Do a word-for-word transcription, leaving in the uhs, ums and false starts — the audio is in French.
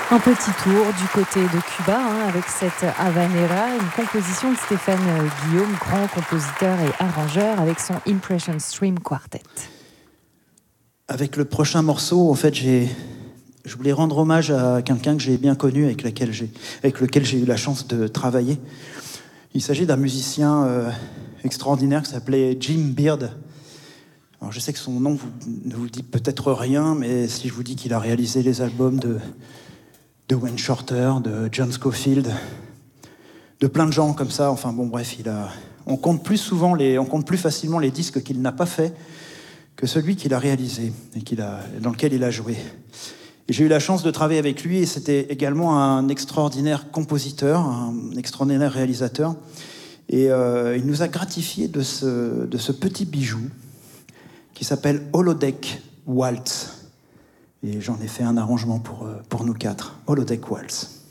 Un petit tour du côté de Cuba hein, avec cette Habanera, une composition de Stéphane Guillaume, grand compositeur et arrangeur avec son Impression Stream Quartet. Avec le prochain morceau, en fait, j'ai, je voulais rendre hommage à quelqu'un que j'ai bien connu, avec lequel j'ai, avec lequel j'ai eu la chance de travailler. Il s'agit d'un musicien euh, extraordinaire qui s'appelait Jim Beard. Alors, je sais que son nom vous, ne vous dit peut-être rien, mais si je vous dis qu'il a réalisé les albums de, de Wayne Shorter, de John Scofield, de plein de gens comme ça, enfin bon, bref, il a, on compte plus souvent les, on compte plus facilement les disques qu'il n'a pas fait que celui qu'il a réalisé et qu'il a, dans lequel il a joué. Et j'ai eu la chance de travailler avec lui, et c'était également un extraordinaire compositeur, un extraordinaire réalisateur. Et euh, il nous a gratifié de ce, de ce petit bijou qui s'appelle Holodeck Waltz. Et j'en ai fait un arrangement pour, pour nous quatre. Holodeck Waltz.